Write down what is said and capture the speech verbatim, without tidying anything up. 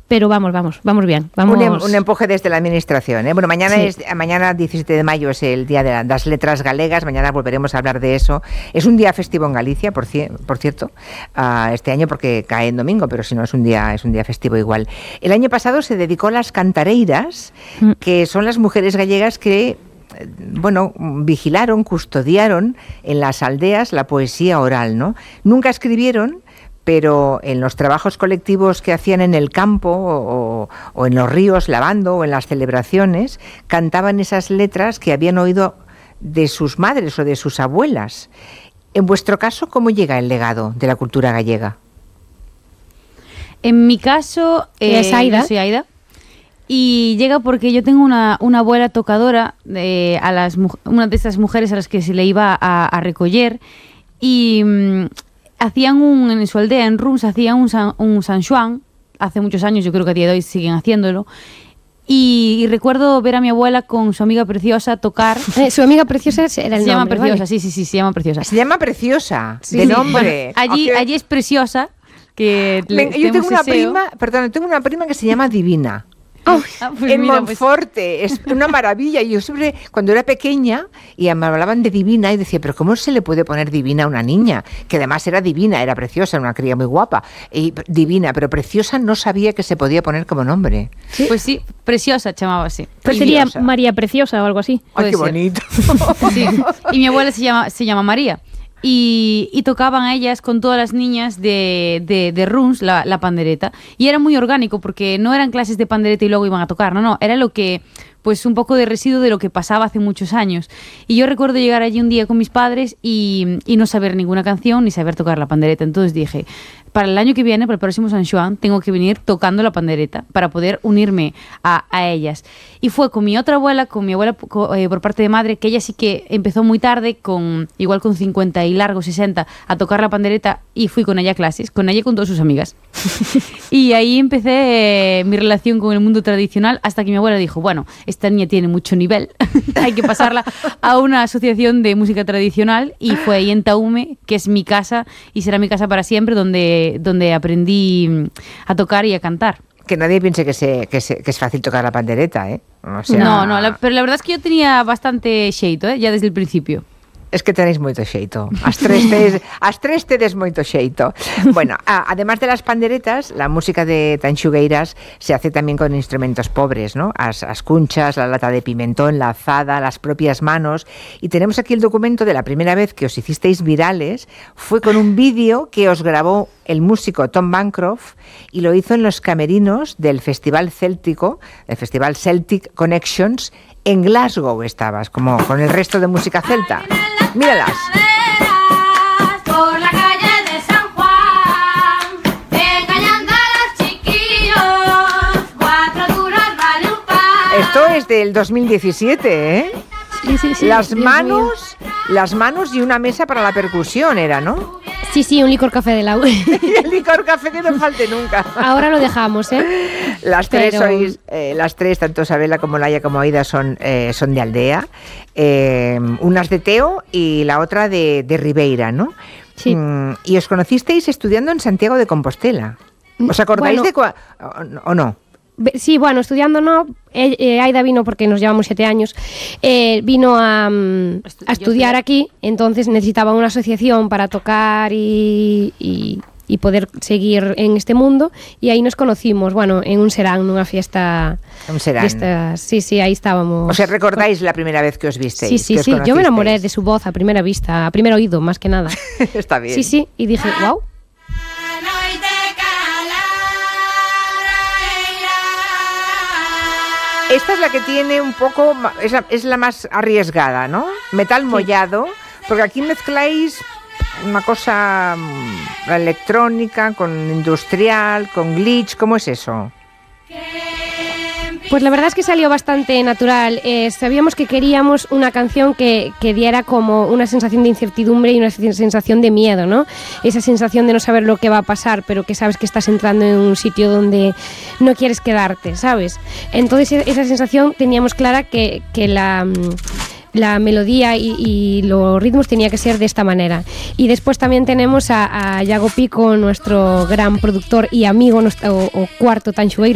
pero vamos, vamos, vamos bien. Vamos... Un, un empuje desde la administración, ¿eh? Bueno, mañana, sí. es, mañana diecisiete de mayo es el Día de la, las Letras Galegas, mañana volveremos a hablar de eso. Es un día festivo en Galicia, por, por cierto, uh, este año porque cae en domingo, pero si no es un día, es un día festivo igual. El año pasado se dedicó a las cantareiras, mm. que son las mujeres gallegas que, bueno, vigilaron, custodiaron en las aldeas la poesía oral, ¿no? Nunca escribieron, pero en los trabajos colectivos que hacían en el campo o, o en los ríos lavando o en las celebraciones, cantaban esas letras que habían oído de sus madres o de sus abuelas. En vuestro caso, ¿cómo llega el legado de la cultura gallega? En mi caso, eh, es Aida. Yo soy Aida. Y llega porque yo tengo una, una abuela tocadora, de, a las, una de estas mujeres a las que se le iba a, a recoger, y... Mmm, hacían un, en su aldea, en Runs, hacían un San, un San Juan, hace muchos años, yo creo que a día de hoy siguen haciéndolo, y, y recuerdo ver a mi abuela con su amiga Preciosa tocar. Eh, su amiga Preciosa era el se nombre, llama Preciosa, ¿vale? sí, sí, sí, se llama Preciosa. Se llama Preciosa, sí, de sí. nombre. Bueno, allí, okay. allí es Preciosa, que le, le, yo tengo una deseo. prima, perdón, tengo una prima que se llama Divina. Oh, ah, pues en mira, Monforte, pues... es una maravilla. Yo siempre, cuando era pequeña, y me hablaban de Divina, y decía, pero ¿cómo se le puede poner Divina a una niña? Que además era divina, era preciosa, una cría muy guapa, y divina, pero Preciosa no sabía que se podía poner como nombre. ¿Sí? Pues sí, Preciosa llamaba así. Pues sería María Preciosa o algo así. Ay, qué bonito. Sí. Y mi abuela se llama, se llama María. Y, y tocaban a ellas con todas las niñas de, de, de Runs la, la pandereta. Y era muy orgánico porque no eran clases de pandereta y luego iban a tocar, no, no, era lo que, pues un poco de residuo de lo que pasaba hace muchos años. Y yo recuerdo llegar allí un día con mis padres y, y no saber ninguna canción ni saber tocar la pandereta. Entonces dije, para el año que viene, para el próximo San Juan, tengo que venir tocando la pandereta para poder unirme a, a ellas. Y fue con mi otra abuela, con mi abuela eh, por parte de madre, que ella sí que empezó muy tarde, con igual con cincuenta y largo, sesenta, a tocar la pandereta, y fui con ella a clases, con ella y con todas sus amigas. Y ahí empecé eh, mi relación con el mundo tradicional, hasta que mi abuela dijo, bueno, esta niña tiene mucho nivel, hay que pasarla a una asociación de música tradicional, y fue ahí en Taume, que es mi casa y será mi casa para siempre, donde, donde aprendí a tocar y a cantar. Que nadie piense que, se, que, se, que es fácil tocar la pandereta, ¿eh? O sea... No, no, la, pero la verdad es que yo tenía bastante xeito, ¿eh? Ya desde el principio. Es que tenéis moito xeito. As tres, tedes, as tres tedes moito xeito. Bueno, a, además de las panderetas, la música de Tanxugueiras se hace también con instrumentos pobres, ¿no? As, as cunchas, la lata de pimentón, la azada, las propias manos. Y tenemos aquí el documento de la primera vez que os hicisteis virales. Fue con un vídeo que os grabó el músico Tom Bancroft y lo hizo en los camerinos del Festival Céltico, el Festival Celtic Connections. En Glasgow estabas, como con el resto de música celta. Míralas. Por la calle de San Juan, engañando a los chiquillos, cuatro duros vale un pan. Esto es del dos mil diecisiete, ¿eh? Sí, sí, sí. Las Dios manos, mío. las manos y una mesa para la percusión era, ¿no? Sí, sí, un licor café de la U. Y el licor café que no falte nunca. Ahora lo dejamos, ¿eh? Las tres Pero... sois, eh, las tres, tanto Sabela como Laia como Aida, son, eh, son de aldea. Eh, unas de Teo y la otra de, de Ribeira, ¿no? Sí. Mm, y os conocisteis estudiando en Santiago de Compostela. ¿Os acordáis bueno, de cua- o, o no? Sí, bueno, estudiando no. Eh, Aida vino porque nos llevamos siete años. Eh, vino a, a estudiar aquí, entonces necesitaba una asociación para tocar y, y, y poder seguir en este mundo. Y ahí nos conocimos, bueno, en un serán, en una fiesta. Un serán. De estas, sí, sí, ahí estábamos. O sea, ¿recordáis la primera vez que os visteis? Sí, sí, os sí. Yo me enamoré de su voz a primera vista, a primer oído, más que nada. Está bien. Sí, sí, y dije, wow. Esta es la que tiene un poco, es la, es la más arriesgada, ¿no? Metal mollado, porque aquí mezcláis una cosa mm, la electrónica con industrial, con glitch, ¿cómo es eso? Pues la verdad es que salió bastante natural. Eh, sabíamos que queríamos una canción que, que diera como una sensación de incertidumbre y una sensación de miedo, ¿no? Esa sensación de no saber lo que va a pasar, pero que sabes que estás entrando en un sitio donde no quieres quedarte, ¿sabes? Entonces esa sensación teníamos clara que, que la... la melodía y, y los ritmos tenía que ser de esta manera. Y después también tenemos a, a Iago Pico, nuestro gran productor y amigo, nuestro, o, o cuarto Tanxugueiro,